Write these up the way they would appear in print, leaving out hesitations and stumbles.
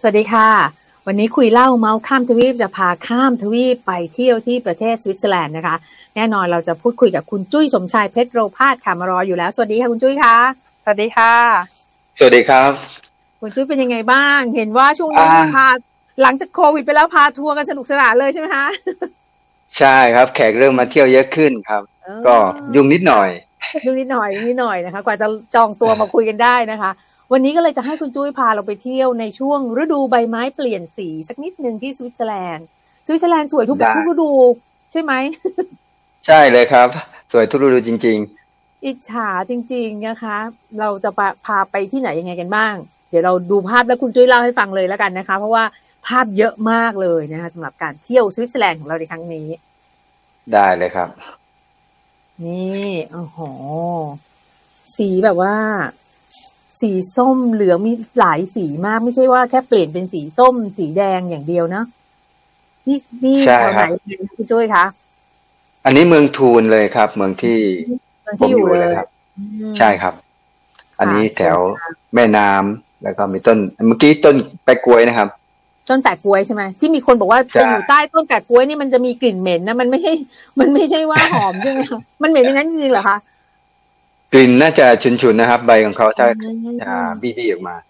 วัสดีค่ะวันนี้คุยเล่าเมาส์ข้ามทวีปจะพาข้ามทวีปไปเที่ยวที่ประเทศสวิตเซอร์แลนด์นะคะแน่นอนเราจะพูดคุยกับคุณจุ้ยสมชายเพชรโรพาสค่ะมารออยู่แล้วสวัสดีค่ะคุณจุ้ยค่ะสวัสดีค่ะสวัสดีครับคุณจุ้ยเป็นยังไงบ้างเห็นว่าช่วงนี้พาหลังจากโควิดไปแล้วพาทัวร์กันสนุกสนานเลยใช่ไหมคะใช่ครับแขกเริ่มมาเที่ยวเยอะขึ้นครับก็ยุ่งนิดหน่อยนะคะกว่าจะจองตัวมาคุยกันได้นะคะวันนี้ก็เลยจะให้คุณจุ้ยพาเราไปเที่ยวในช่วงฤดูใบไม้เปลี่ยนสีสักนิดนึงที่สวิตเซอร์แลนด์สวยทุกฤดูใช่ไหมใช่เลยครับสวยทุกฤดูจริงๆอิจฉาจริงๆนะคะเราจะพาไปที่ไหนยังไงกันบ้างเดี๋ยวเราดูภาพแล้วคุณจุ้ยเล่าให้ฟังเลยแล้วกันนะคะเพราะว่าภาพเยอะมากเลยนะคะสำหรับการเที่ยวสวิตเซอร์แลนด์ของเราในครั้งนี้ได้เลยครับนี่โอ้โหสีแบบว่าสีส้มเหลืองมีหลายสีมากไม่ใช่ว่าแค่เปลี่ยนเป็นสีส้มสีแดงอย่างเดียวนะนี่แถวไหนคุณจุ้ยคะอันนี้เมืองทูนเลยครับเมืองที่ผมอยู่เลยครับใช่ครับอันนี้แถวแม่น้ำแล้วก็มีต้นเมื่อกี้ต้นแปะกล้วยนะครับต้นแปะกล้วยใช่ไหมที่มีคนบอกว่าไปอยู่ใต้ต้นแปะกล้วยนี่มันจะมีกลิ่นเหม็นนะมันไม่ใช่ว่าหอมใช่ไหมคะมันเหม็นอย่างนั้นจริงๆเหรอคะกลิ่นน่าจะฉุนๆนะครับใบของเขาถ้าบี้ออกมา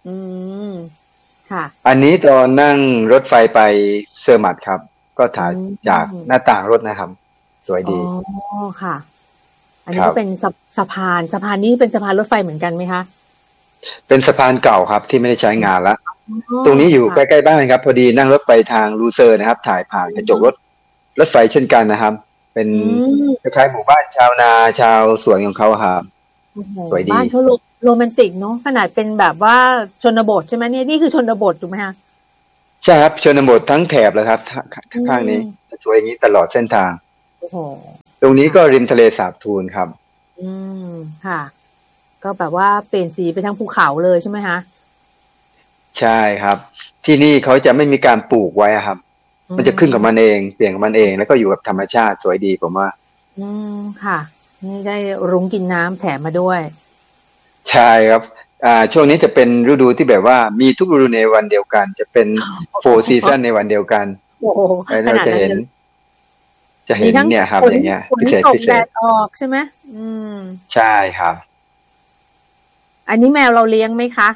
ค่ะอันนี้ตอนนั่งรถไฟไปเซอร์มัตครับก็ถ่ายจากหน้าต่างรถนะครับสวยดีอ๋อค่ะอันนี้ก็เป็นสะพานนี้เป็นสะพานรถไฟเหมือนกันไหมคะเป็นสะพานเก่าครับที่ไม่ได้ใช้งานแล้วตรงนี้อยู่ใกล้ๆบ้านครับพอดีนั่งรถไปทางลูเซอร์นะครับถ่ายผ่านกระจกรถไฟเช่นกันนะครับเป็นคล้ายๆหมู่บ้านชาวนาชาวสวนของเขาครับสวยดีบ้านเขาโรแมนติกเนาะขนาดเป็นแบบว่าชนบทใช่ไหมเนี่ยนี่คือชนบทถูกไหมคะใช่ครับชนบททั้งแถบเลยครับข้างนี้สวยอย่างนี้ตลอดเส้นทางตรงนี้ก็ริมทะเลสาบทูนครับค่ะก็แบบว่าเปลี่ยนสีไปทั้งภูเขาเลยใช่ไหมคะใช่ครับที่นี่เขาจะไม่มีการปลูกไว้ครับมันจะขึ้นกับมันเองเปลี่ยนกับมันเองแล้วก็อยู่กับธรรมชาติสวยดีผมว่าค่ะนี่ได้รุ้งกินน้ำแถมมาด้วยใช่ครับช่วงนี้จะเป็นฤดูที่แบบว่ามีทุกฤดูในวันเดียวกันจะเป็น4 ซีซั่นในวันเดียวกันโอ้โหเราจะเห็นเนี่ยครับอย่างเงี้ยพิเศษแดดออกใช่ไหมใช่ครับอันนี้แมวเราเลี้ยงไหมคะ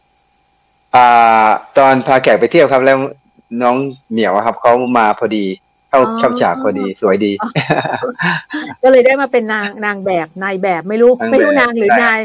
ตอนพาแขกไปเที่ยวครับแล้วน้องเหมียวครับเขามาพอดีเข้าฉากพอดีสวยดีก็เลยได้มาเป็นนางแบบนายแบบไม่รู้นางหรือนาย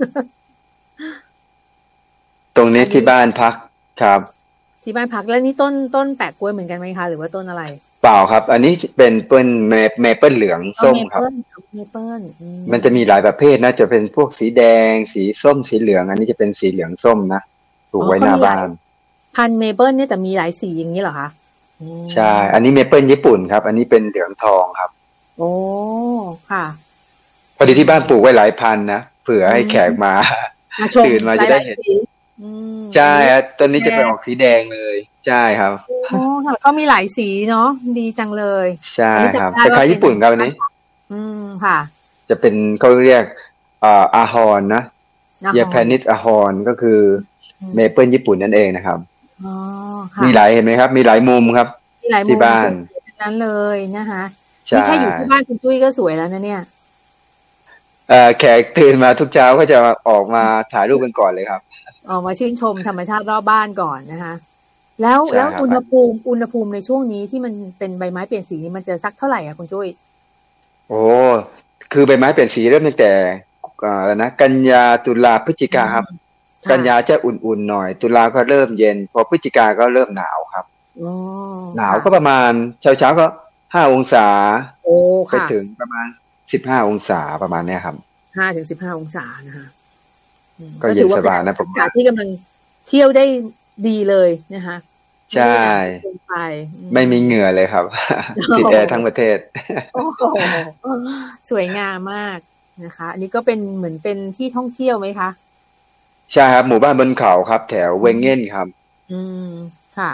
ตรงนี้ที่บ้านพักครับที่บ้านพักแล้วนี่ต้นแปะกล้วยเหมือนกันไหมคะหรือว่าต้นอะไรเปล่าครับอันนี้เป็นต้นเมเปิลเหลืองส้มครับเมเปิลมันจะมีหลายประเภทนะจะเป็นพวกสีแดงสีส้มสีเหลืองอันนี้จะเป็นสีเหลืองส้มนะปลูกไว้หน้าบ้านพันเมเปิลเนี่ยแต่มีหลายสีอย่างนี้เหรอคะใช่อันนี้เมเปิลญี่ปุ่นครับอันนี้เป็นเหลืองทองครับโอ้ค่ะพอดีที่บ้านปลูกไว้หลายพันนะเผื่อให้แขกมาตื่นมาจะได้เห็นใช่ต้นนี้จะเป็นออกสีแดงเลยใช่ครับโอ้ค่ะเขามีหลายสีเนาะดีจังเลยใช่ครับคล้ายญี่ปุ่นครับอันนี้ค่ะจะเป็นเขาเรียกอาฮอนนะเยแพนิสอาฮอนก็คือเมเปิลญี่ปุ่นนั่นเองนะครับมีหลายเห็นไหมครับมีหลายมุมครับที่บ้านนั้นเลยนะคะนี่แค่อยู่ที่บ้านคุณจุ้ยก็สวยแล้วนะเนี่ยแขกตื่นมาทุกเช้าก็จะออกมาถ่ายรูปกันก่อนเลยครับออกมาชื่นชมธรรมชาติรอบบ้านก่อนนะคะแล้วอุณหภูมิในช่วงนี้ที่มันเป็นใบไม้เปลี่ยนสีนี้มันจะสักเท่าไหร่คุณจุ้ยโอ้คือใบไม้เปลี่ยนสีเริ่มตั้งแต่แล้วนะกันยาตุลาพฤศจิกาครับกันยาจะอุ่นๆหน่อยตุลาก็เริ่มเย็นพอพฤศจิกาก็เริ่มหนาวครับหนาวก็ประมาณเช้าก็5 องศาไปถึงประมาณ15 องศาประมาณนี้ครับ 5 ถึง 15 องศานะคะก็เย็นสบายนะผมว่าที่กำลังเที่ยวได้ดีเลยนะคะใช่ไม่มีเหงื่อเลยครับติดแอร์ทั้งประเทศโอ้โหสวยงามมากนะคะอันนี้ก็เป็นเหมือนเป็นที่ท่องเที่ยวไหมคะใช่ครับหมู่บ้านบนเขาครับแถวเวงเง่นครับค่ะ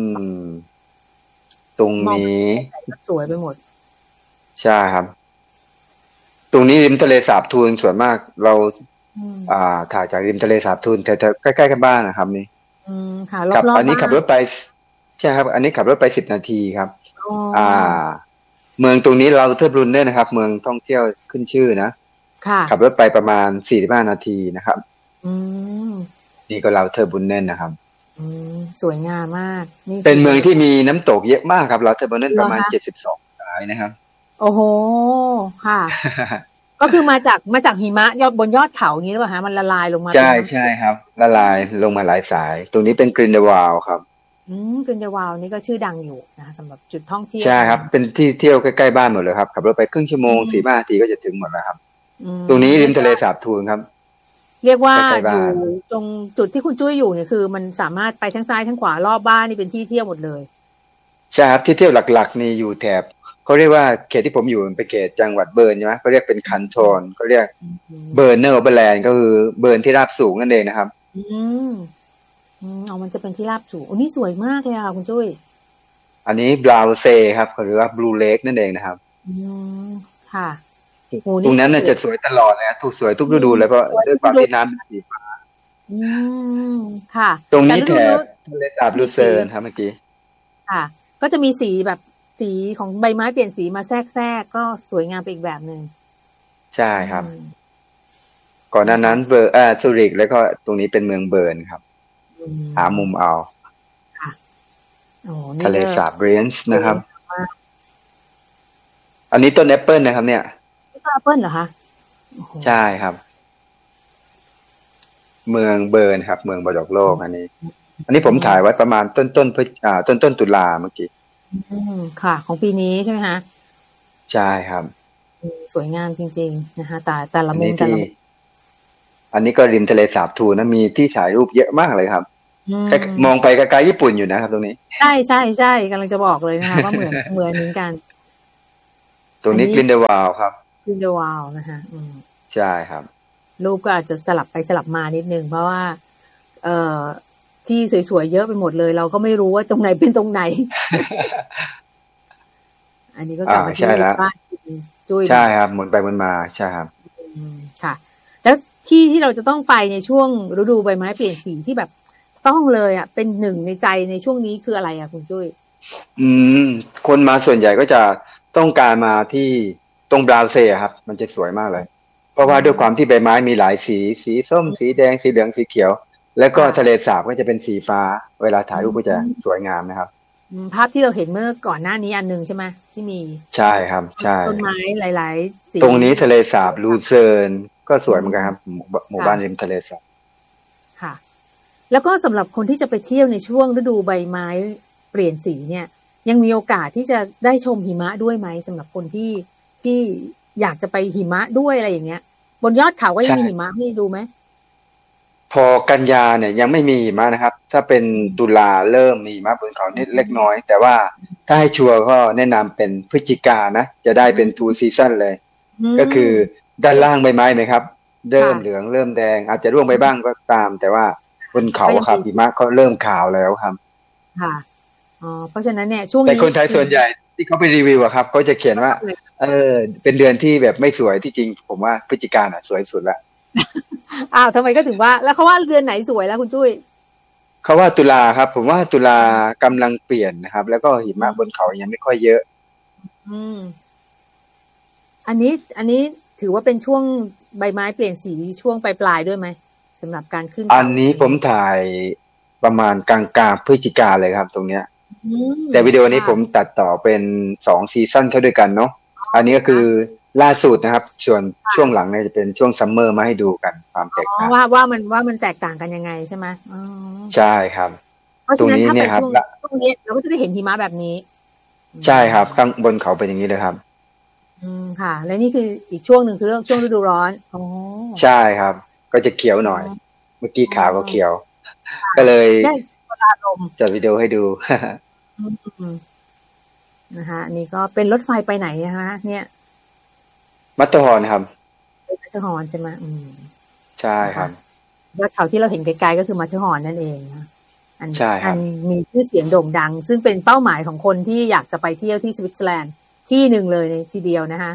ตรงนี้สวยไปหมดใช่ครับตรงนี้ริมทะเลสาบทูนส่วนมากเราถ่ายจากริมทะเลสาบทูนแถวใกล้ๆกันบ้านนะครับนี่ค่ะครับรอบอันนี้ๆบ้านขับรถไปใช่ครับอันนี้ขับรถไป10 นาทีครับอ๋ออ่าเมืองตรงนี้เราเทิร์บรุนเนนะครับเมืองท่องเที่ยวขึ้นชื่อนะค่ะขับรถไปประมาณ45 นาทีนะครับอืมนี่ก็เราเทิร์บรุนเนนะครับอืสวยงามมากนี่เป็นคือเมืองที่มีน้ำตกเยอะมากครับเราเทิร์บรุนเนประมาณเหรอคะ 72สายนะครับโอ้โฮค่ะก็คือมาจากหิมะบนยอดเขาอย่างงี้หรือเปล่าคะมันละลายลงมาเป็นใช่น้ำใช่ครับละลายลงมาหลายสายตรงนี้เป็นกรินเดวาลครับ Grindelwald นี่ก็ชื่อดังอยู่นะคะสำหรับจุดท่องเที่ยวใช่ตรงนั้นครับเป็นที่เที่ยวใกล้ๆบ้านหมดเลยครับขับรถไปครึ่งชั่วโมอืงม 45 นาทีก็จะถึงหมดแล้วครับตรงนี้ริมทะเลสาบทูลครับเรียกว่าใกล้ๆอยู่บ้านตรงจุดที่คุณจุ้ยอยู่เนี่ยคือมันสามารถไปทั้งซ้ายทั้งขวารอบบ้านนี่เป็นที่เที่ยวหมดเลยใช่ครับที่เที่ยวหลักๆนี่อยู่แถบเขาเรียกว่าเขตที่ผมอยู่เป็นเขตจังหวัดเบิร์นใช่ไหมเขาเรียกเป็นคันโทนเขาเรียกอืมเบิร์นเนอร์เบอร์แลนด์ก็คือเบิร์นที่ราบสูงนั่นเองนะครับอืมมันจะเป็นที่ราบสูงโอ้นี่สวยมากเลยค่ะคุณจุ้ยอันนี้บราวเซครับหรือว่าบลูเลกนั่นเองนะครับอืมค่ะโหตรงนั้นนี่สวยน่ะจะสวยตลอดเลยถูกสวยทุกอืมฤดูเลยเพราะสวยด้วยความทุกฤดูที่น้ำเป็นสีฟ้าอืมค่ะตรงแต่นี้แถบฤดูนู้นทะเลสาบลูมีสีเซิร์นครับเมื่อกี้ค่ะก็จะมีสีแบบสีของใบไม้เปลี่ยนสีมาแทรกก็สวยงามไปอีกแบบหนึ่งใช่อืครับมก่อนหน้านะคะนั้นเบอร์ซูริกแล้วก็ตรงนี้เป็นเมืองเบิร์นครับอืหามุมมเอาค่ะโอ้นี่ทะเลก็สาบเบรนซ์สวยนะครับมากอันนี้ต้นแอปเปิลนะครับเนี่ยนี่ก็แอปเปิลเหรอคะโอ้โหใช่ครับเมืองเบิร์นครับเมืองบดอกโลกอันนี้ผมถ่ายไว้ประมาณต้นตุลาเมื่อกี้ค่ะของปีนี้ใช่ไหมคะใช่ครับสวยงามจริงๆนะคะแต่ละอันนี้ที่มุมแต่ละมุมอันนี้ก็ริมทะเลสาบทูนะมีที่ถ่ายรูปเยอะมากเลยครับอืแค่มองมไปไกลๆญี่ปุ่นอยู่นะครับตรงนี้ใช่ใช่ใช่กำลังจะบอกเลยนะคะว่าเหมือนกันตรงอันนี้นี้กลินเดวาลครับคือเดวาวนะคะใช่ครับรูปก็อาจจะสลับไปสลับมานิดนึงเพราะว่าเอ่อที่สวยๆเยอะไปหมดเลยเราก็ไม่รู้ว่าตรงไหนเป็นตรงไหน อันนี้ก็กลับมาที่ใช่แล้วบ้านคุณจุ้ยหใช่น่อยครับหมุนไปหมุนมาใช่ครับค่ะแล้วที่เราจะต้องไปในช่วงฤดูใบไม้เปลี่ยนสีที่แบบต้องเลยอ่ะเป็นหนึ่งในใจในช่วงนี้คืออะไรอ่ะคุณจุ้ยอืมคนมาส่วนใหญ่ก็จะต้องการมาที่ตรงบราวเซียครับมันจะสวยมากเลยเพราะอืว่าด้วยความมที่ใบไม้มีหลายสีสีส้มสีแดงสีเหลืองสีเขียวแล้วก็ค่ะทะเลสาบก็จะเป็นสีฟ้าเวลาถ่าอืยรูปก็จะมสวยงามนะครับภาพที่เราเห็นเมื่อก่อนหน้านี้อันหนึ่งใช่ไหมที่มีใช่ครับใช่ต้นไม้หลายๆสีตรงนี้ทะเลสาบลูเซิร์นก็สอืวยเหมือนกันครับมหมู่บ้านริมค่ะทะเลสาบค่ะแล้วก็สำหรับคนที่จะไปเที่ยวในช่วงฤดูใบไม้เปลี่ยนสีเนี่ยยังมีโอกาสที่จะได้ชมหิมะด้วยไหมสำหรับคนที่อยากจะไปหิมะด้วยอะไรอย่างเงี้ยบนยอดเขาก็ยังใช่มีหิมะให้ดูไหมพอกันยาเนี่ยยังไม่มีหิมะนะครับถ้าเป็นตุลาเริ่มมีหิมะบนเขานิดเล็กน้อยแต่ว่าถ้าให้ชัวร์ก็แนะนำเป็นพฤศจิกานะจะได้เป็นทูซีซั่นเลยอืก็คือมด้านล่างใบไม้นะครับเริ่ค่ะมเหลืองเริ่มแดงอาจจะร่วงไปบ้างก็ตามแต่ว่าบนเขาก็ยังมีครับหิมะเขาเริ่มขาวแล้วครับค่ะเพราะฉะนั้นเนี่ยช่วงนี้แต่คนไทยส่วนใหญ่ที่เขาไปรีวิวอะครับเขาจะเขียนว่าเออเป็นเดือนที่แบบไม่สวยที่จริงผมว่าพฤศจิกาน่ะสวยสุดละทำไมก็ถึงว่าแล้วเขาว่าเดือนไหนสวยแล้วคุณจุ้ยเขาว่าตุลาครับผมว่าตุลากำลังเปลี่ยนนะครับแล้วก็หิมะบนเขายังไม่ค่อยเยอะอืมอันนี้ถือว่าเป็นช่วงใบไม้เปลี่ยนสีช่วงปลายๆด้วยไหมสำหรับการขึ้นอันเขานี้ผมถ่ายประมาณกลางๆพฤศจิกาเลยครับตรงเนี้ยอืมแต่วิดีโอนี้ค่ะผมตัดต่อเป็น2 ซีซั่นเข้าด้วยกันเนาะอันนี้ก็คือนะล่าสุดนะครับส่วนช่วงหลังเนี่ยจะเป็นช่วงซัมเมอร์มาให้ดูกันความแตกต่างว่ามันแตกต่างกันยังไงใช่ไหมอ๋อใช่ครับเพราะฉะนั้นตรงนี้ถ้าไปช่วงเนี่ยครับช่วงนี้เราก็จะได้เห็นหิมะแบบนี้อืใช่ครับมข้างบนเขาเป็นอย่างนี้เลยครับค่ะและนี่คืออีกช่วงหนึ่งคือเรื่องช่วงฤดูร้อนอ๋อใช่ครับก็จะเขียวหน่อยอ๋อเมื่อกี้อ๋อขาวก็เขียวก็เลยได้เวลาลมจัดวิดีโอให้ดูอืมนะคะอันนี่ก็เป็นรถไฟไปไหนนะคะเนี่ยมัตเตอร์ฮอร์นครับไปมัทเทอร์ฮอร์นใช่ไหมใช่นะครับคะยอดเขาที่เราเห็นไกลๆก็คือมัทเทอร์ฮอร์นนั่นเองนะใช่ครับอันมีชื่อเสียงโด่งดังซึ่งเป็นเป้าหมายของคนที่อยากจะไปเที่ยวที่สวิตเซอร์แลนด์ที่หนึ่งเลยในทีเดียวนะคะ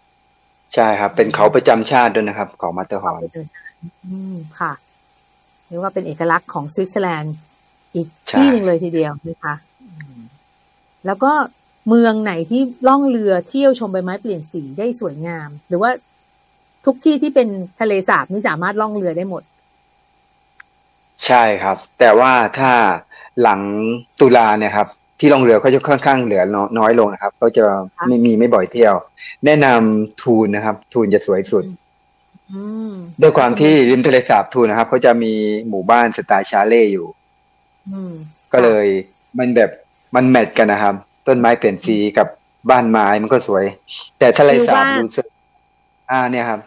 ใช่ครับเป็นเขาประจำชาติด้วยนะครับของมัตเตอร์ฮอร์นค่ะโอ้เรียกว่าเป็นเอกลักษณ์ของสวิตเซอร์แลนด์อีกที่หนึ่งเลยทีเดียวนะคะแล้วก็เมืองไหนที่ล่องเรือเที่ยวชมใบไม้เปลี่ยนสีได้สวยงามหรือว่าทุกที่ที่เป็นทะเลสาบนี่สามารถล่องเรือได้หมดใช่ครับแต่ว่าถ้าหลังตุลาเนี่ยครับที่ล่องเรือเขาจะค่อนข้างเหลือน้อยลงนะครับเขาจะไม่บ่อยเที่ยวแนะนำทูนนะครับทูนจะสวยสุดด้วยความที่ริมทะเลสาบทูนนะครับเขาจะมีหมู่บ้านสไตล์ชาเล่อยู่ก็เลยมันแมทกันนะครับต้นไม้เปลี่ยนสีกับบ้านไม้มันก็สวยแต่ทะเลสาบรู้สึกเนี่ยครับ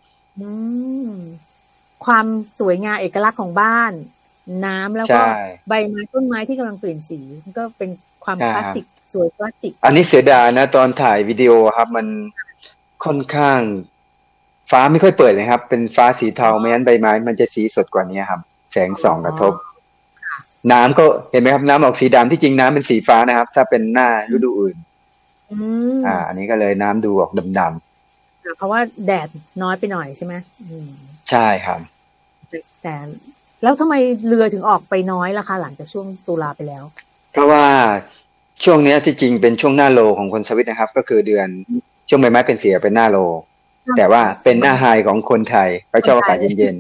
ความสวยงามเอกลักษณ์ของบ้านน้ำแล้วก็ใบไม้ต้นไม้ที่กำลังเปลี่ยนสีมันก็เป็นความคลาสสิกสวยคลาสสิกอันนี้เสียดายนะตอนถ่ายวิดีโอครับมันค่อนข้างฟ้าไม่ค่อยเปิดเลยครับเป็นฟ้าสีเทาไม่งั้นใบไม้มันจะสีสดกว่านี้ครับแสงส่องกระทบน้ำก็เห็นไหมครับน้ำออกสีดำที่จริงน้ำเป็นสีฟ้านะครับถ้าเป็นหน้าฤดูอื่นอันนี้ก็เลยน้ำดูออกดำๆเพราะว่าแดดน้อยไปหน่อยใช่ไหมใช่ครับแต่แล้วทำไมเรือถึงออกไปน้อยล่ะคะหลังจากช่วงตุลาไปแล้วเพราะว่าช่วงนี้ที่จริงเป็นช่วงหน้าโลของคนสวิตนะครับก็คือเดือนช่วงใบไม้เป็นสีเป็นหน้าโลแต่ว่าเป็นหน้าไฮของคนไทยเขาชอบอากาศเย็น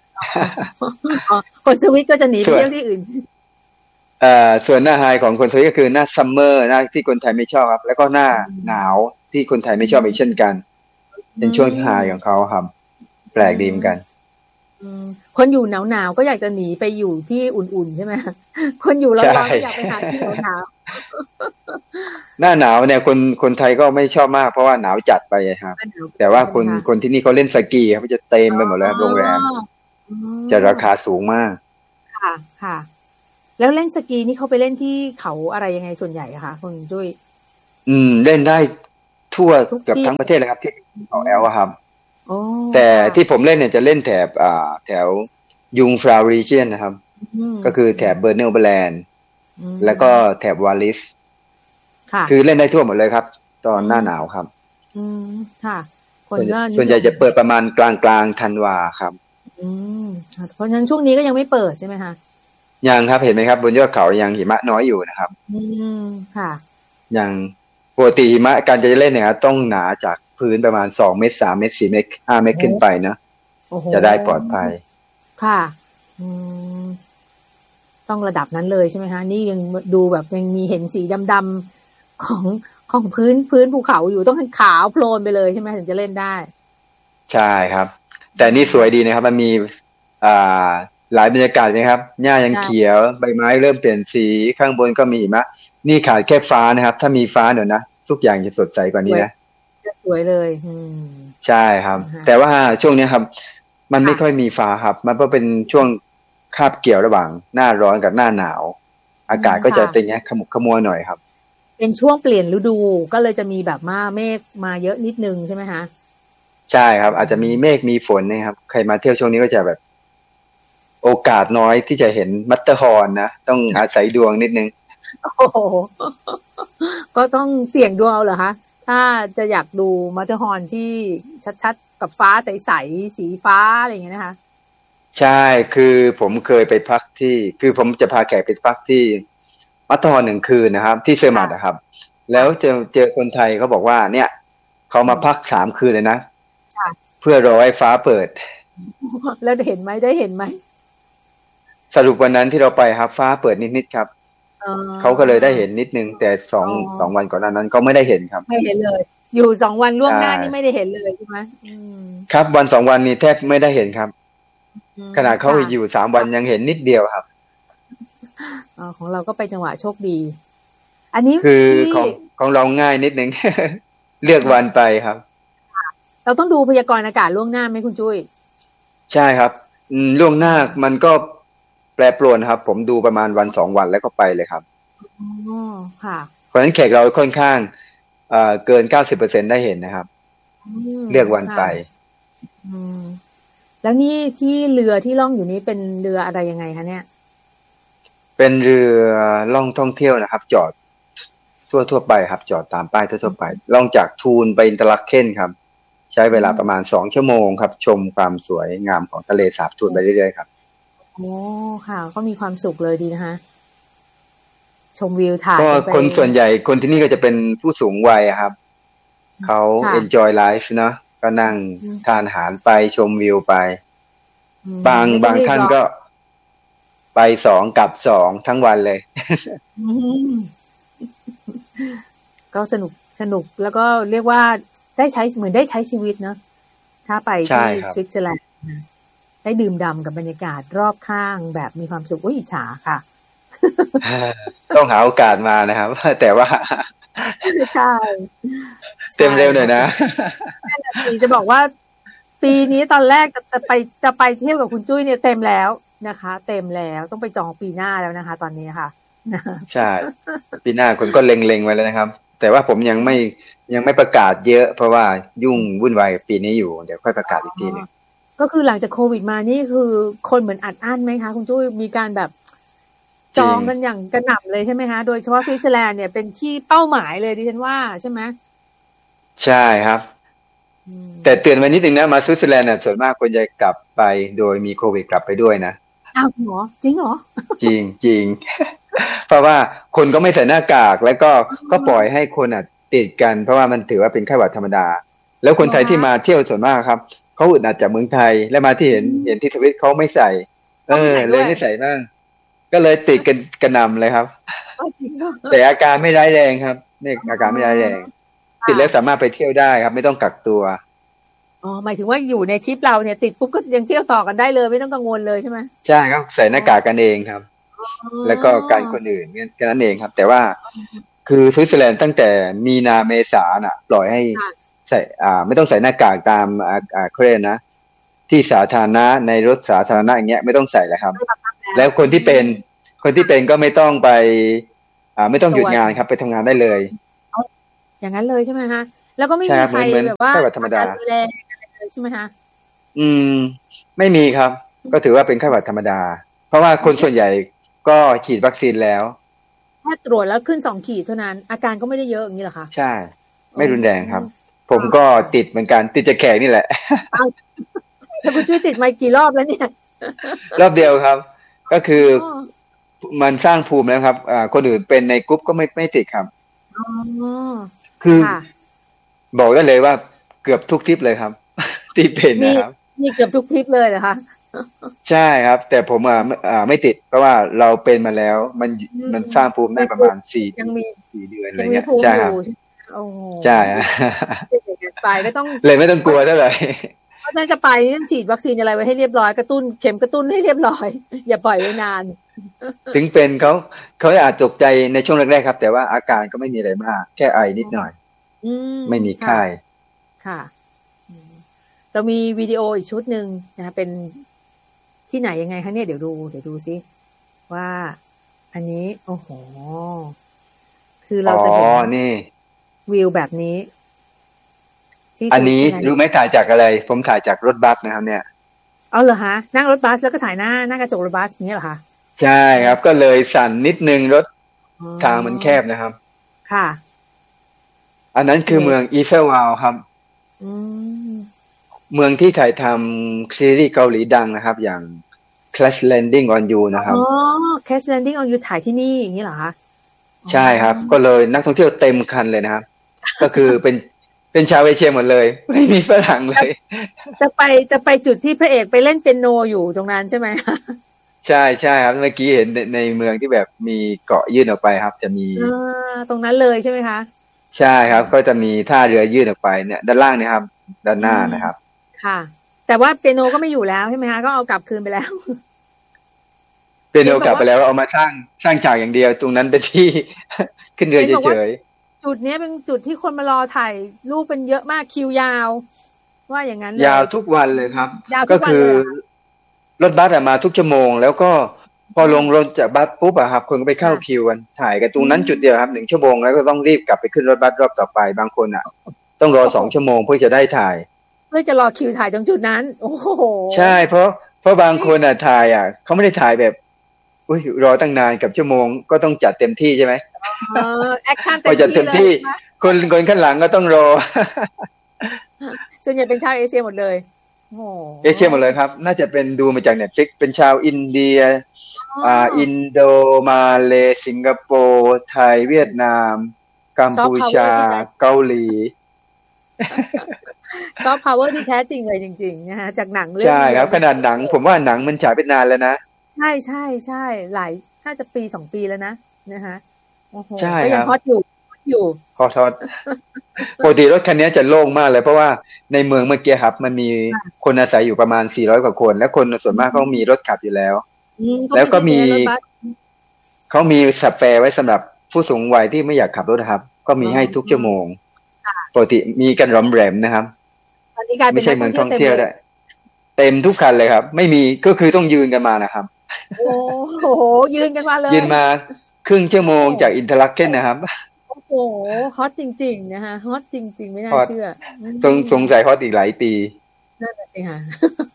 ๆคนสวิตก็จะหนีไปเที่ยวที่อื่นส่วนหน้าไฮของคนสวิตก็คือหน้าซัมเมอร์หน้าที่คนไทยไม่ชอบครับแล้วก็หน้าหนาวที่คนไทยไม่ชอบอีกเช่นกันเป็นช่วงไฮของเขาครับแปลกดีเหมือนกันคนอยู่หนาวๆก็อยากจะหนีไปอยู่ที่อุ่นๆใช่ไหมคนอยู่ร้อนๆก็อยากไปหาที่หนาวหน้าหนาวเนี่ยคนไทยก็ไม่ชอบมากเพราะว่าหนาวจัดไปครับแต่ว่าคนที่นี่เขาเล่นสกีครับจะเต็มไปหมดเลยโรงแรมจะราคาสูงมากค่ะค่ะแล้วเล่นสกีนี่เขาไปเล่นที่เขาอะไรยังไงส่วนใหญ่คะคุณจุ้ยเล่นได้ทั่วเกือบทั้งประเทศเลยครับที่เขาแอลครับแต่ที่ผมเล่นเนี่ยจะเล่นแถวยุงฟราวรีเจียนนะครับก็คือแถบเบอร์เนลเบอร์แลนด์แล้วก็แถบวาลิสคือเล่นได้ทั่วหมดเลยครับตอนหน้าหนาวครับค่ะส่วนใหญ่จะเปิดประมาณกลางธันวาครับเพราะฉะนั้นช่วงนี้ก็ยังไม่เปิดใช่ไหมคะยังครับเห็นไหมครับบนยอดเขายังหิมะน้อยอยู่นะครับค่ะยังปกติหิมะการจะเล่นเนี่ยต้องหนาจากพื้นประมาณ2 เมตร 3 เมตร 4 เมตร 5 เมตรขึ้นไปนะจะได้ปลอดภัยค่ะต้องระดับนั้นเลยใช่ไหมคะนี่ยังดูแบบยังมีเห็นสีดำๆของพื้นภูเขาอยู่ต้องขาวโพลนไปเลยใช่ไหมถึงจะเล่นได้ใช่ครับแต่นี่สวยดีนะครับมันมีหลายบรรยากาศนะครับหญ้ายังเขียวใบไม้เริ่มเปลี่ยนสีข้างบนก็มีหิมะนี่ขาดแค่ฟ้านะครับถ้ามีฟ้าหน่อยนะทุกอย่างจะสดใสกว่านี้นะจะสวยเลยใช่ครับแต่ว่าช่วงนี้ครับมันไม่ค่อยมีฟ้าครับมันก็เป็นช่วงคาบเกี่ยวระหว่างหน้าร้อนกับหน้าหนาวอากาศก็จะเป็นอย่างนี้ขมุกขมัวหน่อยครับเป็นช่วงเปลี่ยนฤดูก็เลยจะมีแบบเมฆมาเยอะนิดนึงใช่ไหมคะใช่ครับอาจจะมีเมฆมีฝนนะครับใครมาเที่ยวช่วงนี้ก็จะแบบโอกาสน้อยที่จะเห็นมัตเตอร์ฮอร์นนะต้องอาศัยดวงนิดนึงโอ้โหก็ต้องเสี่ยงดวงเอาเหรอคะถ้าจะอยากดูมัตเตอร์ฮอร์นที่ชัดๆกับฟ้าใสๆสีฟ้าอะไรอย่างเงี้ยนะคะใช่คือผมเคยไปพักที่คือผมจะพาแขกไปพักที่มัตเตอร์ฮอร์น1 คืนนะครับที่เซอร์มัตนะครับแล้วเจอคนไทยเขาบอกว่าเนี่ยเขามาพัก3 คืนเลยนะเพื่อรอให้ฟ้าเปิดแล้วได้เห็นไหมสรุปวันนั้นที่เราไปครับฟ้าเปิดนิดๆครับเขาก็เลยได้เห็นนิดนึงแต่สองวันก่อนนั้นเขาไม่ได้เห็นครับไม่เห็นเลยอยู่2 วันล่วงหน้านี่ไม่ได้เห็นเลยใช่ไหมครับวัน2 วันนี้แทบไม่ได้เห็นครับขนาดเขาอยู่3 วันยังเห็นนิดเดียวครับของเราก็ไปจังหวะโชคดีอันนี้คือของเราง่ายนิดนึง เลือกวันไปครับเราต้องดูพยากรณ์อากาศล่วงหน้าไหมคุณจุ้ยใช่ครับล่วงหน้ามันก็แปรปรวนครับผมดูประมาณวัน2 วันแล้วก็ไปเลยครับค่ะเพราะฉะนั้นแขกเราค่อนข้างเกิน 90% ได้เห็นนะครับเลือกวันไปแล้วนี่ที่เรือที่ล่องอยู่นี้เป็นเรืออะไรยังไงคะเนี่ยเป็นเรือล่องท่องเที่ยวนะครับจอดทั่วไปครับจอดตามป้ายทั่วไปล่องจากทูนไปอินเตอร์ลักเคนครับใช้เวลาประมาณ2 ชั่วโมงครับชมความสวยงามของทะเลสาบทูนไปเรื่อยๆครับอโอ้ค่ะก็มีความสุขเลยดีนะคะชมวิวถ่ายก็กันไปคนส่วนใหญ่คนที่นี่ก็จะเป็นผู้สูงวัยอะครับเขาค่ะ enjoy life เนอะก็นั่งทานอาหารไปชมวิวไปบางไม่ต้องรีบท่านร้อนก็ไป2กลับ2ทั้งวันเลยอืมก็สนุกแล้วก็เรียกว่าได้ใช้เหมือนได้ใช้ชีวิตเนอะถ้าไปใช่ที่ครับสวิตเซอร์แลนด์นะได้ดื่มด่ำกับบรรยากาศรอบข้างแบบมีความสุขอิจฉาค่ะต้องหาโอกาสมานะครับ แต่ว่าใช่เต็มเร็วหน่อยนะสีจะบอกว่าปีนี้ตอนแรกจะไปเที่ยวกับคุณจุ้ยเนี่ยเต็มแล้วนะคะ เต็มแล้วต้องไปจองปีหน้าแล้วนะคะ ตอนนี้ค่ะใช่ปีหน้าคนก็เล็งๆไว้แล้วนะครับ แต่ว่าผมยังไม่ประกาศเยอะ เพราะว่ายุ่งวุ่นวายปีนี้อยู่เดี๋ยวค่อยประกาศอีกทีหนึ่งก็คือหลังจากโควิดมานี่คือคนเหมือนอัดอั้นไหมคะคุณจุ้ยมีการแบบจองกันอย่างกระหน่ำเลยใช่ไหมคะโดยเฉพาะสวิตเซอร์แลนด์เนี่ยเป็นที่เป้าหมายเลยดิฉันว่าใช่ไหมใช่ครับแต่เตือนไว้นิดนึงนะมาสวิตเซอร์แลนด์น่ะส่วนมากคนจะกลับไปโดยมีโควิดกลับไปด้วยนะอ้าวจริงเหรอจริงจริง เพราะว่าคนก็ไม่ใส่หน้ากากแล้วก็ปล่อยให้คนติดกันเพราะว่ามันถือว่าเป็นไข้หวัดธรรมดาแล้วคนไทยที่มาเที่ยวส่วนมากครับเขาอึดอัดจากเมืองไทยแล้วมาที่เห็นที่ทวิตเขาไม่ใส่เลยไม่ใส่บ้างก็เลยติดกันกระหน่ำเลยครับแต่อาการไม่ร้ายแรงครับนี่อาการไม่ร้ายแรงติดแล้วสามารถไปเที่ยวได้ครับไม่ต้องกักตัวอ๋อหมายถึงว่าอยู่ในทริปเราเนี่ยติดปุ๊บก็ยังเที่ยวต่อกันได้เลยไม่ต้องกังวลเลยใช่ไหมใช่ครับใส่หน้ากากกันเองครับแล้วก็การคนอื่นแค่นั้นเองครับแต่ว่าคือสวิตเซอร์แลนด์ตั้งแต่มีนาเมษาน่ะปล่อยให้ใส่ไม่ต้องใส่หน้ากากตามเขาเรียกนะที่สาธารณะในรถสาธารณะอย่างเงี้ยไม่ต้องใส่แล้วครับแล้วคนที่เป็นก็ไม่ต้องไปไม่ต้องหยุดงานครับไปทำงานได้เลยอย่างนั้นเลยใช่ไหมคะแล้วก็ไม่มีใครแบบว่าธรรมดาดูแลอะไรเลยใช่ไหมคะไม่มีครับก็ถือว่าเป็นไข้หวัดธรรมดาเพราะว่าคนส่วนใหญ่ก็ฉีดวัคซีนแล้วแค่ตรวจแล้วขึ้น2 ขีดเท่านั้นอาการก็ไม่ได้เยอะอย่างนี้เหรอคะใช่ไม่รุนแรงครับผมก็ติดเหมือนกันติดจากแขกนี่แหละแล้วคุณช่วยติดมากี่รอบแล้วเนี่ยรอบเดียวครับก็คือมันสร้างภูมิแล้วครับคนอื่นเป็นในกรุ๊ปก็ไม่ติดครับคือบอกได้เลยว่าเกือบทุกทริปเลยครับที่เป็นนะครับมีเกือบทุกทริปเลยเหรอคะใช่ครับแต่ผมไม่ติดเพราะว่าเราเป็นมาแล้วมันสร้างภูมิได้ประมาณ4 เดือนอะไรเงี้ยใช่ครับใช่ไปก็ต้องเลยไม่ต้องกลัวเท่าไหร่เพราะฉะนั้นจะไปต้องฉีดวัคซีนอะไรไว้ให้เรียบร้อยกระตุ้นเข็มกระตุ้นให้เรียบร้อยอย่าปล่อยไว้นานถึงเป็นเขาอาจตกใจในช่วงแรกๆครับแต่ว่าอาการก็ไม่มีอะไรมากแค่ไอนิดหน่อยไม่มีไข้ค่ะเรามีวิดีโออีกชุดหนึ่งนะคะเป็นที่ไหนยังไงคะเนี่ยเดี๋ยวดูซิว่าอันนี้โอ้โหคือเราจะเห็นนี่วิวแบบนี้อันนี้รู้ไหมถ่ายจากอะไรผมถ่ายจากรถบัสนะครับเนี่ยเอาเหรอคะนั่งรถบัสแล้วก็ถ่ายหน้ากระจกรถบัสนี้เหรอคะใช่ครับก็เลยสั่นนิดนึงรถทางมันแคบนะครับค่ะอันนั้นคือเมืองอีเซอร์วาลครับเมืองที่ถ่ายทำซีรีส์เกาหลีดังนะครับอย่าง Crash Landing on You นะครับ Crash Landing on You ถ่ายที่นี่อย่างนี้เหรอคะใช่ครับก็เลยนักท่องเที่ยวเต็มคันเลยนะครับก็คือเป็นชาวเอเชียหมดเลยไม่มีฝรั่งเลยจะไปจุดที่พระเอกไปเล่นเปียโนอยู่ตรงนั้นใช่ไหมใช่ใช่ครับเมื่อกี้เห็นในเมืองที่แบบมีเกาะยื่นออกไปครับจะมีตรงนั้นเลยใช่ไหมคะใช่ครับก็จะมีท่าเรือยื่นออกไปเนี่ยด้านล่างเนี่ยครับด้านหน้านะครับค่ะแต่ว่าเปียโนก็ไม่อยู่แล้วใช่ไหมคะก็เอากลับคืนไปแล้วเปียโนกลับไปแล้วเอามาสร้างฉากอย่างเดียวตรงนั้นเป็นที่ขึ้นเรือเฉยๆจุดนี้เป็นจุดที่คนมารอถ่ายรูปเป็นเยอะมากคิวยาวว่าอย่างนั้นยาวทุกวันเลยครับก็คือรถบัสมาทุกชั่วโมงแล้วก็พอลงรถจากบัสปุ๊บอะครับคนก็ไปเข้าคิวกันถ่ายกันตรงนั้นจุดเดียวครับ1 ชั่วโมงแล้วก็ต้องรีบกลับไปขึ้นรถบัสรอบต่อไปบางคนอะต้องรอ2 ชั่วโมงเพื่อจะได้ถ่ายเพื่อจะรอคิวถ่ายตรงจุดนั้นโอ้โหใช่เพราะบางคนอะถ่ายอะเขาไม่ได้ถ่ายแบบรอตั้งนานกับชั่วโมงก็ต้องจัดเต็มที่ใช่ไหมแอคชั่นเต็มที่คนข้างหลังก็ต้องรอส่วนใหญ่เป็นชาวเอเชียหมดเลยโอ้โหเอเชียหมดเลยครับ น่าจะเป็นดูมาจาก Netflix เป็นชาวอินเดียอ๋ออินโดมาเลสิงคโปร์ไทยเวียดนามกัมซอฟต์พาวเวอพูชาร์ที่แท้เกาหลีซอฟต์พาวเวอร์ที่แท้จริงเลยจริงๆนะคะจากหนังเรื่องใช่เดีครับขยวเนี่ยนาดหนังผมว่าหนังมันฉายไปนานแล้วนะใช่ใช่ใช่หลายน่าจะปี2 ปีแล้วนะคะโอ้โหใช่ก็ครับยังฮอตอยู่ฮอตอยู่ขอโทษปกติรถคันนี้จะโล่งมากเลยเพราะว่าในเมืองเมื่อกี้ครับมันมีคนอาศัยอยู่ประมาณ400กว่าคนและคนส่วนมากเขามีรถขับอยู่แล้วก็แล้วก็มีไม่ใช่เป็นรถบัสเขามีสเปรย์ไว้สำหรับผู้สูงวัยที่ไม่อยากขับรถนะครับก็อ๋มีให้ทุกชั่วโมองปกติมีกันรอมแรมนะครับตอนนี้กลายเป็ไม่ใช่นนักท่องเที่เมืองท่องยวเต็มเลยเที่ยวได้เต็มทุกคันเลยครับไม่มีก็คือต้องยืนกันมานะครับโอ้โหยืนกันมาเลยยืนมาครึ่งชั่วโมงโอ้จากอินเทอร์ลักเก็นนะครับโอ้โหฮอตจริงๆนะคะฮอตจริงๆไม่ฮอตน่าเชื่อสงสัยฮอตอีกหลายปีนั่นแหละสิค่ะ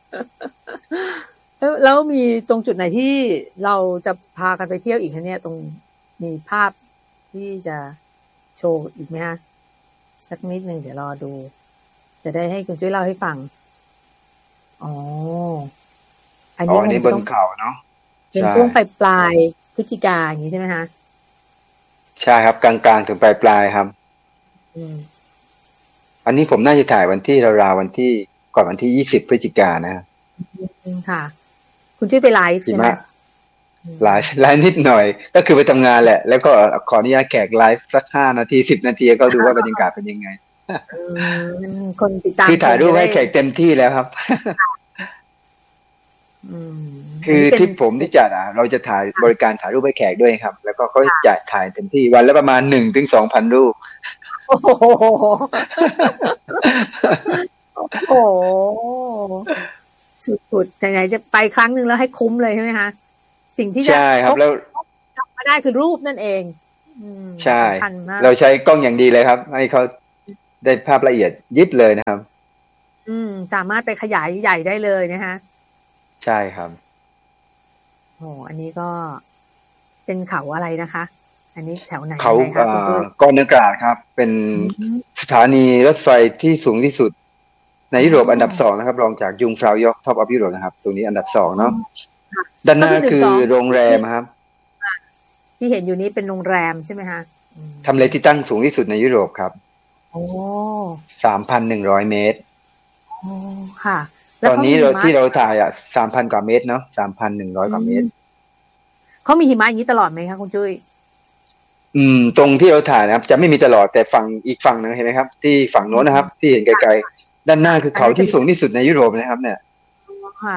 แล้วมีตรงจุดไหนที่เราจะพากันไปเที่ยวอีกคะเนี่ยตรงมีภาพที่จะโชว์อีกไหมคะสักนิดหนึ่งเดี๋ยวรอดูจะได้ให้คุณช่วยเล่าให้ฟังอ๋ออันนี้อันนี้บนคงจะต้องเขาเนาะเป็นใช่ช่วงปลายพฤศจิกาอย่างนี้ใช่ไหมคะใช่ครับกลางๆถึงปลายครับอืมอันนี้ผมน่าจะถ่ายวันที่ราวๆวันที่ก่อนวันที่20พฤศจิกายนนะค่ะคุณช่วยไปไลฟ์หิใช่ไหมมะไลฟ์นิดหน่อยก็คือไปทำงานแหละแล้วก็ขออนุญาตแขกไลฟ์สัก5 นาที10 นาทีก็ดูว่าบรรยากาศเป็นยังไงคนติดตามคือถ่ายรูปจะได้ให้แขกเต็มที่แล้วครับอืมอันคือนี้เป็นที่ผมที่จัดเราจะถ่ายบริการถ่ายรูปให้แขกด้วยครับแล้วก็เขาจะถ่ายเต็มที่วันละประมาณ1-2,000 รูปโอ้โหโอ้โหสุดๆไหนๆจะไปครั้งหนึ่งแล้วให้คุ้มเลยใช่ไหมคะสิ่งที่จะใช่ครับแล้วกลับมาได้คือรูปนั่นเองใช่สำคัญมากเราใช้กล้องอย่างดีเลยครับให้เขาได้ภาพละเอียดยิบเลยนะครับสามารถไปขยายใหญ่ได้เลยนะคะใช่ครับโอ้อันนี้ก็เป็นเขาอะไรนะคะ อันนี้แถวไหนเขายังไงคะคุณตุ้ยกอนเนกราดครับเป็นสถานีรถไฟที่สูงที่สุดในยุโรปอันดับ2นะครับรองจากยุงฟราวยอร์กท็อปออฟยุโรปนะครับตรงนี้อันดับ2เนาะด้านหน้าคือโรงแรมครับที่เห็นอยู่นี้เป็นโรงแรมใช่ไหมคะทำเลที่ตั้งสูงที่สุดในยุโรปครับโอ้ 3,100 เมตรโอ้ค่ะตอนนี้ที่เราถ่าย3,000 กว่าเมตรเนาะ3,100 กว่าเมตรเขามีหิมะอย่างนี้ตลอดไหมคะคุณจุ้ยตรงที่เราถ่ายนะครับจะไม่มีตลอดแต่ฝั่งอีกฝั่งนึงเห็นไหมครับที่ฝั่งโน้นนะครับที่เห็นไกลๆด้านหน้าคือเขาที่สูงที่สุดในยุโรปนะครับเนี่ยค่ะ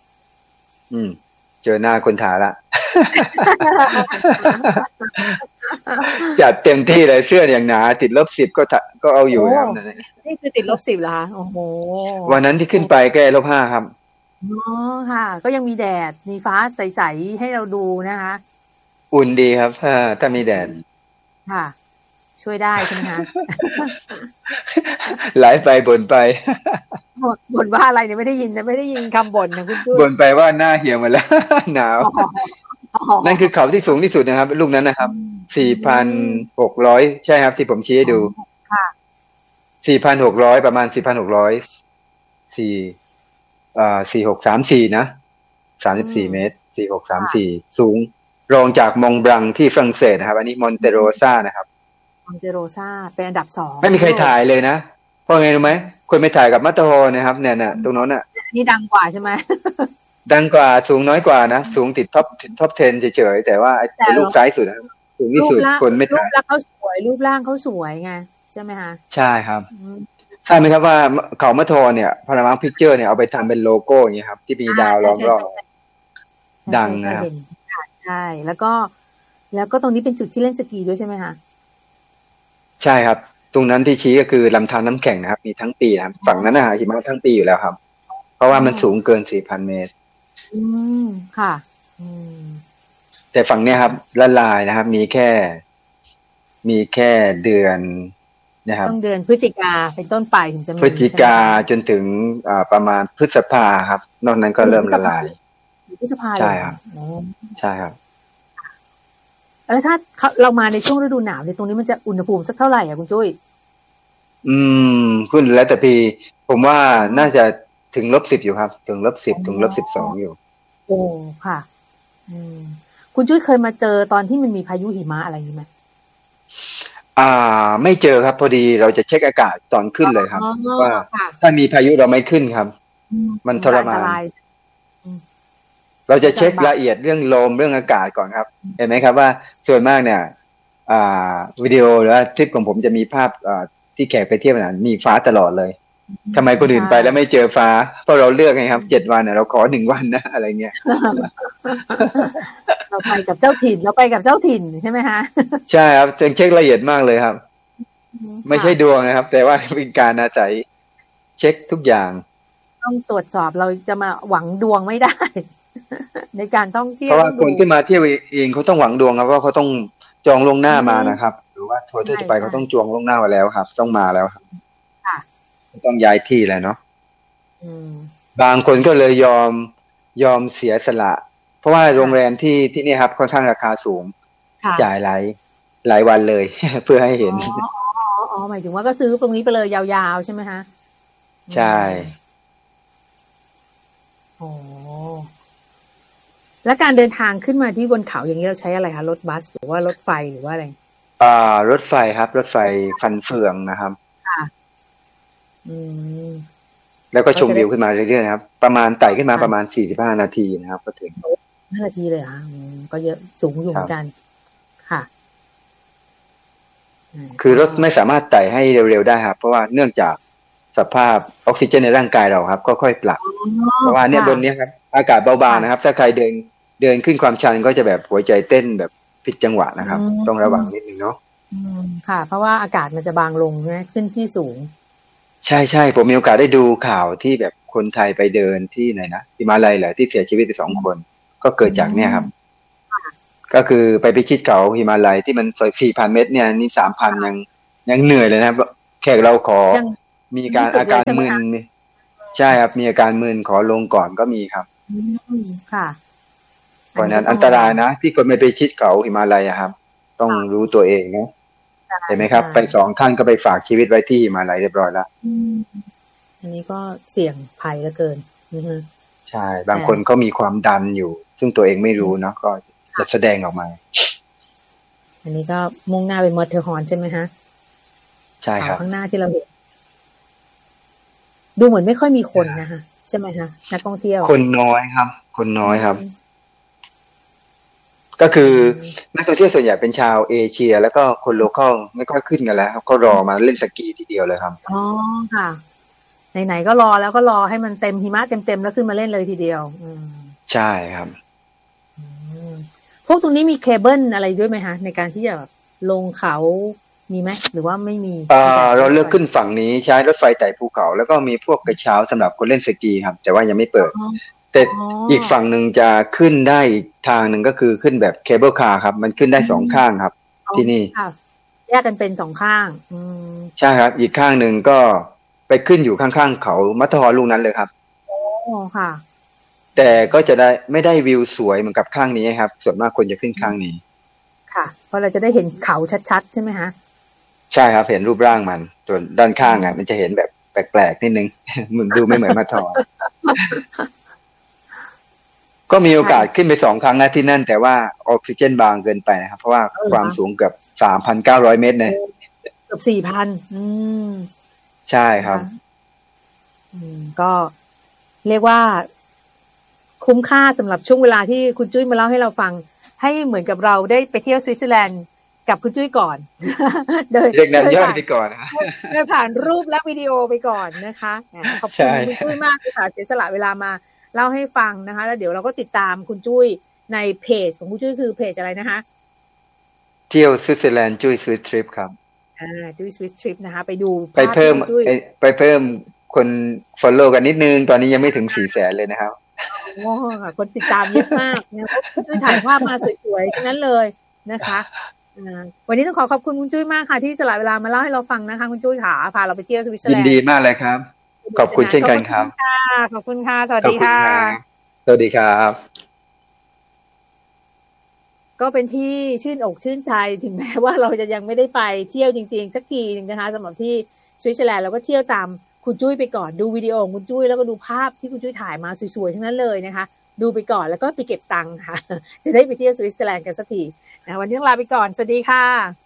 เจอหน้าคนถ่ายละ จัดเต็มที่เลยเสื้ออย่างหนาติด-10ก็เอาอยู่นะครับนี่คือติด-10เหรอคะโอ้โหวันนั้นที่ขึ้นไปแก้-5ครับอ๋อค่ะก็ยังมีแดดมีฟ้าใสๆให้เราดูนะคะอุ่นดีครับถ้ามีแดดค่ะช่วยได้ใช่ไหมคะไลฟ์ไปบ่นไปบ่นว่าอะไรเนี่ยไม่ได้ยินคำบ่นนะคุณตุ้ยบ่นไปว่าหน้าเหี่ยวหมดแล้วหนาวนั่นคือเขาที่สูงที่สุดนะครับลูกนั้นนะครับ 4,600 ใช่ครับที่ผมชี้ให้ดูค่ะ 4,600 ประมาณ 4,600 4634นะ34 เมตร4634สูงรองจากมองบลังที่ฝรั่งเศสนะครับอันนี้มอนเตโรซานะครับมอนเตโรซาเป็นอันดับ2 ไม่มีใครถ่ายเลยนะเพราะไงรู้ไหมคนไม่ถ่ายกับมัตเตอร์ฮอลนะครับเนี่ยตรงนั้นน่ะนี่ดังกว่าใช่ไหมดังกว่าสูงน้อยกว่านะสูงติดท็อป10เฉยๆแต่ว่าไอ้ลูกซ้ายสุดนะสูงที่สุดคนไม่ถ่ายรูปร่างเขาสวยรูปร่างเขาสวยไงใช่ไหมคะใช่ครับทราบไหมครับว่าเขามัตเตอร์ฮอลเนี่ยพารามาพิกเจอร์เนี่ยเอาไปทำเป็นโลโก้อย่างเงี้ยครับที่มีดาวล้อมรอบดังนะครับใช่แล้วก็ตรงนี้เป็นจุดที่เล่นสกีด้วยใช่ไหมคะใช่ครับตรงนั้นที่ชี้ก็คือลำธารน้ำแข็งนะครับมีทั้งปีนะครับฝั่งนั้นนะหิมะทั้งปีอยู่แล้วครับเพราะว่ามันสูงเกิน 4,000 เมตรค่ะแต่ฝั่งเนี้ยครับละลายนะครับมีแค่เดือนนะครับต้องเดือนพฤศจิกาเป็นต้นไปถึงจะมีพฤศจิกาจนถึงประมาณพฤษภาครับนอกนั้นก็เริ่มละลายพฤษภาใช่ครับใช่ครับแล้วถ้าเรามาในช่วงฤดูหนาวเนี่ยตรงนี้มันจะอุณหภูมิสักเท่าไหร่อ่ะคุณจุ้ยขึ้นแล้วแต่ปีผมว่าน่าจะถึง-10อยู่ครับถึง-10ถึง-12อยู่โอ้ค่ะอืมคุณจุ้ยเคยมาเจอตอนที่มันมีพายุหิมะอะไรอย่างนี้ไหมไม่เจอครับพอดีเราจะเช็คอากาศตอนขึ้นเลยครับอ๋อว่าค่ะถ้ามีพายุเราไม่ขึ้นครับมันทรอันตมานรายเราจะก็จะเช็คลำบากละเอียดเรื่องลมเรื่องอากาศก่อนครับเห็นไหมครับว่าส่วนมากเนี่ยวิดีโอหรือว่าคลิปของผมจะมีภาพที่แขกไปเที่ยวมีฟ้าตลอดเลยทำไมคนอื่นไปแล้วไม่เจอฟ้าเพราะเราเลือกไงครับ7 วันเราขอ1 วันนะอะไรเงี้ยเราไปกับเจ้าถิ่นใช่ไหมคะใช่ครับจึงเช็คละเอียดมากเลยครับไม่ใช่ดวงนะครับแต่ว่าเป็นการอาศัยเช็คทุกอย่างต้องตรวจสอบเราจะมาหวังดวงไม่ได้ในการท่องเที่เพยวราะว่าคนที่มาเที่ยวเองเขาต้องหวังดวงครับว่าเขาต้องจองล่วงหน้ามานะครับหรือว่าทัวร์ทั่วไปเขาต้องจองล่วงหน้ามาแล้วครับต้องมาแล้วครับค่ะต้องย้ายที่แล้วเนาะมบางคนก็เลยยอมเสียสละเพราะว่าโรงแรมที่นี่ครับค่อนข้างราคาสูงจ่ายหลายวันเลย เพื่อให้เห็นอ๋อหมายถึงว่าก็ซื้อตรงนี้ไปเลยยาวๆใช่ไหมคะใช่โอ้แล้วการเดินทางขึ้นมาที่บนเขาอย่างนี้เราใช้อะไรคะรถบัสหรือว่ารถไฟหรือว่าอะไรรถไฟครับรถไฟฟันเฟืองนะครับค่ะแล้วก็ชมวิวขึ้นมาเรื่อยๆนะครับประมาณไต่ขึ้นมาประมาณ45 นาทีนะครับก็ถึง 5 นาทีเลยอ่ะก็เยอะสูงอยู่เหมือนกันค่ะคือรถไม่สามารถไต่ให้เร็วๆได้ครับเพราะว่าเนื่องจากสภาพออกซิเจนในร่างกายเราครับก็ค่อยปรับเพราะว่าเนี่ยบนนี้ครับอากาศเบาบางนะครับถ้าใครเดินขึ้นความชันก็จะแบบหัวใจเต้นแบบผิดจังหวะนะครับต้องระวังนิดนึงเนาะค่ะเพราะว่าอากาศมันจะบางลงใช่ไหมขึ้นที่สูงใช่ๆผมมีโอกาสได้ดูข่าวที่แบบคนไทยไปเดินที่ไหนนะหิมาลัยเหรอที่เสียชีวิตไป2 คนก็เกิดจากเนี่ยครับก็คือไปพิชิตเขาหิมาลัยที่มัน4,000 เมตรเนี่ยนี่ 3,000ยังเหนื่อยเลยนะครับแขกเราขอมีอาการมึนใช่ครับมีอาการมึนขอลงก่อนก็มีครับค่ะเพราะนั้นอันตรายนะที่คนไม่ไปชิดเขาหิมาลัยครับต้องรู้ตัวเองนะเห็นไหมครับไป2 ท่านก็ไปฝากชีวิตไว้ที่หิมาลัยเรียบร้อยแล้วอันนี้ก็เสี่ยงภัยเหลือเกินใช่บางคนเขามีความดันอยู่ซึ่งตัวเองไม่รู้เนาะก็จะแสดงออกมาอันนี้ก็มุ่งหน้าไปมอเตอร์ฮอร์นใช่ไหมฮะใช่ครับข้างหน้าที่เราเห็นดูเหมือนไม่ค่อยมีคนนะคะใช่ไหมคะนักท่องเที่ยวคนน้อยครับคนน้อยครับก็คือนักท่องเที่ยวส่วนใหญ่เป็นชาวเอเชียแล้วก็คนโลคอลไม่ค่อยขึ้นกันแล้วครับก็รอมาเล่นสกีทีเดียวเลยครับอ๋อค่ะไหนๆก็รอแล้วก็รอให้มันเต็มหิมะเต็มๆแล้วขึ้นมาเล่นเลยทีเดียวใช่ครับพวกตรงนี้มีเคเบิลอะไรด้วยไหมคะในการที่จะแบบลงเขามีไหมหรือว่าไม่มีเราเลือกขึ้นฝั่งนี้ใช้รถไฟไต่ภูเขาแล้วก็มีพวกกระเช้าสำหรับคนเล่นสกีครับแต่ว่ายังไม่เปิดแต่อีกฝั่งหนึ่งจะขึ้นได้อีกทางหนึ่งก็คือขึ้นแบบเคเบิลคาร์ครับมันขึ้นได้2 ข้างครับที่นี่แยกกันเป็น2 ข้างใช่ครับอีกข้างหนึ่งก็ไปขึ้นอยู่ข้างๆเขามัทฮอลูกนั้นเลยครับโอ้ค่ะแต่ก็จะได้ไม่ได้วิวสวยเหมือนกับข้างนี้ครับส่วนมากคนจะขึ้นข้างนี้ค่ะเพราะเราจะได้เห็นเขาชัดๆใช่ไหมคะใช่ครับเห็นรูปร่างมันส่วนด้านข้างมันจะเห็นแบบแปลกๆนิดนึงมันดูไม่เหมือนมัทฮอก็มีโอกาสขึ้นไป2 ครั้งนะที่นั่นแต่ว่าออกซิเจนบางเกินไปนะครับเพราะว่าความสูงเกือบ 3,900 เมตรเนี่ยเกือบ 4,000 ใช่ครับก็เรียกว่าคุ้มค่าสำหรับช่วงเวลาที่คุณจุ้ยมาเล่าให้เราฟังให้เหมือนกับเราได้ไปเที่ยวสวิตเซอร์แลนด์กับคุณจุ้ยก่อนเรียกนั้นย่อยไปก่อนนะโดยผ่านรูปและวิดีโอไปก่อนนะคะขอบคุณคุณจุ้ยมากที่เสียสละเวลามาเล่าให้ฟังนะคะแล้วเดี๋ยวเราก็ติดตามคุณจุ้ยในเพจของคุณจุ้ยคือเพจอะไรนะคะเที่ยวสวิตเซอร์แลนด์จุ้ยสวิตทริปครับจุ้ยสวิตทริปนะคะไปดูไปเพิ่มคน follow กันนิดนึงตอนนี้ยังไม่ถึง 400,000 เลยนะครับโอ้ค่ะคนติดตามเยอะมากนะคุณจุ้ยถ่ายภาพมาสวยๆทั้งนั้นเลยนะคะวันนี้ต้องขอบคุณคุณจุ้ยมากค่ะที่สละเวลามาเล่าให้เราฟังนะคะคุณจุ้ยค่ะพาเราไปเที่ยวสวิตเซอร์แลนด์ยินดีมากเลยครับขอบคุณเช่นกันครับขอบคุณค่ะสวัสดีค่ะสวัสดีครับก็เป็นที่ชื่นอกชื่นใจถึงแม้ว่าเราจะยังไม่ได้ไปเที่ยวจริงๆสักทีนึงนะคะสำหรับที่สวิตเซอร์แลนด์เราก็เที่ยวตามคุณจุ้ยไปก่อนดูวิดีโอของคุณจุ้ยแล้วก็ดูภาพที่คุณจุ้ยถ่ายมาสวยๆทั้งนั้นเลยนะคะดูไปก่อนแล้วก็ไปเก็บตังค์ค่ะจะได้ไปเที่ยวสวิตเซอร์แลนด์กันสักทีนะวันนี้ต้องลาไปก่อนสวัสดีค่ะ